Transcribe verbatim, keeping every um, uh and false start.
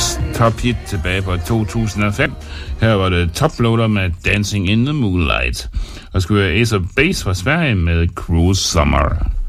deres tophit tilbage på to tusind og fem. Her var det Toploader med Dancing in the Moonlight. Og skulle være Ace of Base fra Sverige med Cruel Summer.